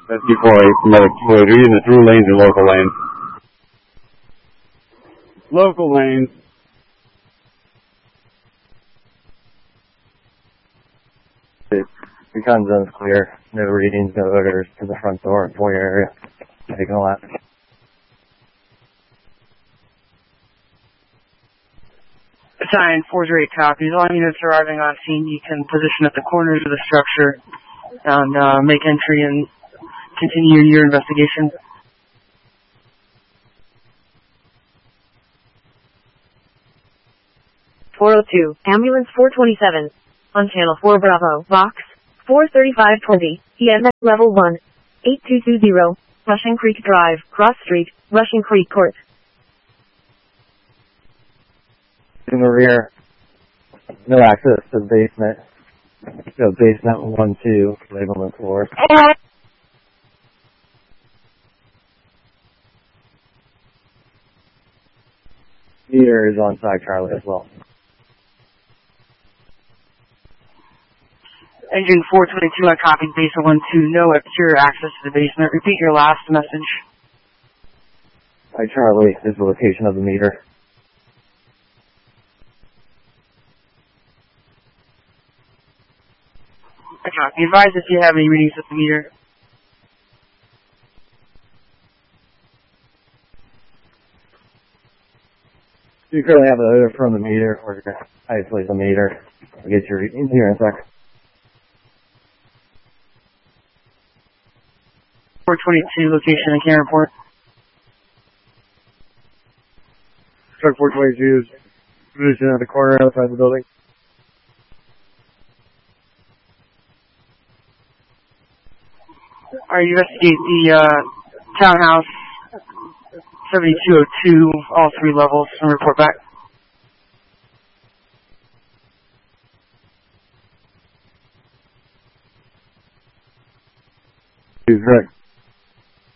That's Detroit, medic fluid. Reading the through lanes and local lanes. Local lanes. Recon zone's clear. No readings, no odors to the front door and foyer area. Taking a lap. Battalion 408 copies. All units arriving on scene, you can position at the corners of the structure and make entry and continue your investigation. (402) Ambulance 427 on Channel 4 Bravo, Box 43520, EMS Level 1, 8220, Russian Creek Drive, Cross Street, Russian Creek Court. In the rear, no access to the basement. So basement 1-2, label the floor. Meter is on side Charlie as well. Engine 422, I copied basement 1-2, no exterior access to the basement. Repeat your last message. Side Charlie is the location of the meter. I copy. Advise if you have any readings at the meter. You currently have an odor from the meter, or you can isolate the meter. I'll get your readings here in a sec. 422, location I can't report. Truck 422 is positioned at the corner outside the building. Alright, investigate the townhouse 7202, all three levels, and report back. Correct.